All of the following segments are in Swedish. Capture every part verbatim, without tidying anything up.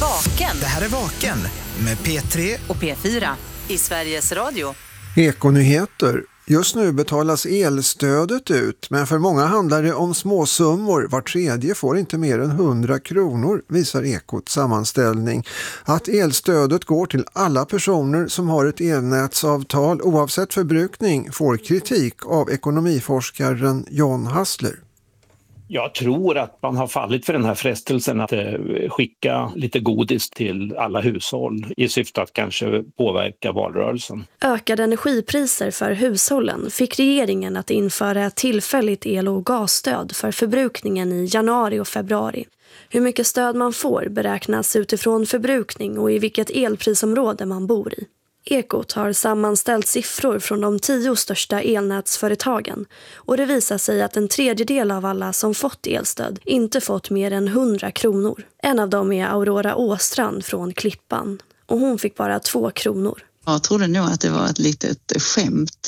Vaken. Det här är Vaken med P tre och P fyra i Sveriges Radio. Ekonyheter. Just nu betalas elstödet ut, men för många handlar det om småsummor. Var tredje får inte mer än hundra kronor, visar Ekots sammanställning. Att elstödet går till alla personer som har ett elnätsavtal oavsett förbrukning får kritik av ekonomiforskaren John Hassler. Jag tror att man har fallit för den här frestelsen att eh, skicka lite godis till alla hushåll i syfte att kanske påverka valrörelsen. Ökade energipriser för hushållen fick regeringen att införa ett tillfälligt el- och gasstöd för förbrukningen i januari och februari. Hur mycket stöd man får beräknas utifrån förbrukning och i vilket elprisområde man bor i. Ekot har sammanställt siffror från de tio största elnätsföretagen och det visar sig att en tredjedel av alla som fått elstöd inte fått mer än hundra kronor. En av dem är Aurora Åstrand från Klippan och hon fick bara två kronor. Jag trodde nog att det var ett litet skämt.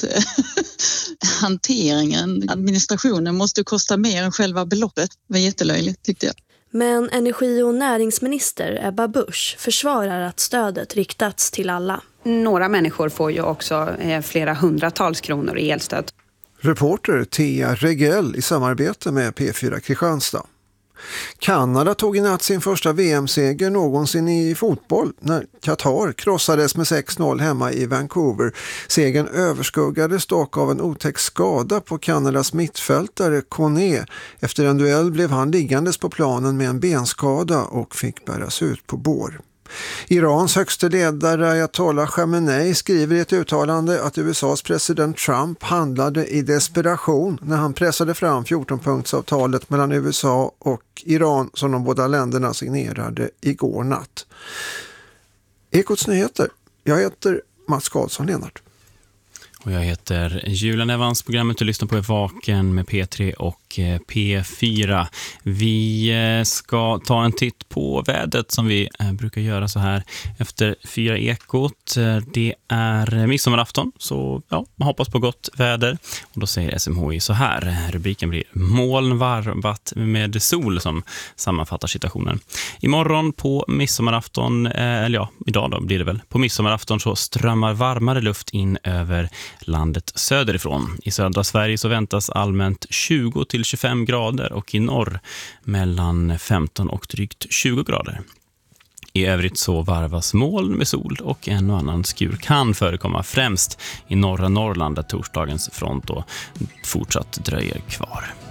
Hanteringen, administrationen måste kosta mer än själva beloppet. Det var jättelöjligt tyckte jag. Men energi- och näringsminister Ebba Busch försvarar att stödet riktats till alla. Några människor får ju också eh, flera hundratals kronor i elstöd. Reporter Thea Regell i samarbete med P fyra Kristianstad. Kanada tog i natt sin första V M-seger någonsin i fotboll när Qatar krossades med sex noll hemma i Vancouver. Segern överskuggades dock av en otäck skada på Kanadas mittfältare Kone. Efter en duell blev han liggandes på planen med en benskada och fick bäras ut på bår. Irans högste ledare Ayatollah Khamenei skriver i ett uttalande att U S A:s president Trump handlade i desperation när han pressade fram fjorton-punktsavtalet mellan U S A och Iran som de båda länderna signerade igår natt. Ekots nyheter. Jag heter Mats Karlsson-Lennart. Och jag heter Julian Evans. Programmet du lyssnar på är Vaken med P tre och P fyra. Vi ska ta en titt på vädret som vi brukar göra så här efter fyra Ekot. Det är midsommarafton, så ja, man hoppas på gott väder. Och då säger S M H I så här. Rubriken blir molnvarvat med sol som sammanfattar situationen. Imorgon på midsommarafton, eller ja, idag då blir det väl. På midsommarafton så strömmar varmare luft in över landet söderifrån. I södra Sverige så väntas allmänt tjugo till tjugofem grader och i norr mellan femton och drygt tjugo grader. I övrigt så varvas moln med sol och en och annan skur kan förekomma främst i norra Norrland där torsdagens front då fortsatt dröjer kvar.